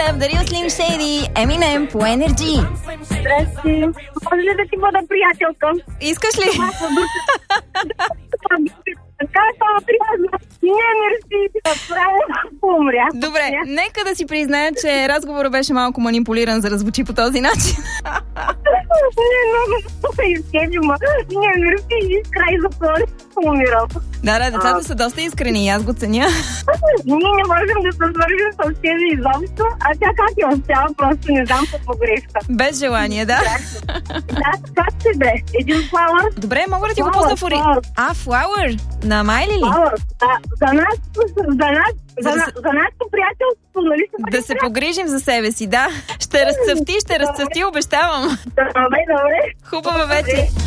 Love, дарил Slim Shady, Eminem по Energy. Здрасти. Може ли да ти бъда приятелка? Искаш ли? Така става приятно. Не, мерси. Право умря. Добре, нека да си призная, че разговорът беше малко манипулиран, за да звучи по този начин. Не, много изкежи, ма. Не, мерси. Край за втори. Умирал. Да, децата са доста искрени и аз го ценя. Ние не можем да се свържим с тези изобщо, а тя как я успява, просто не знам по погрешка. Без желание, да. Да, как ще бе? Един Flower? Добре, мога да ти го пусна в ори... Flower? На Майли ли? Flower, да. За нашето приятелство, нали? Да се погрижим за себе си, да. Ще разцъфти, обещавам. Добре. Хубава вечер.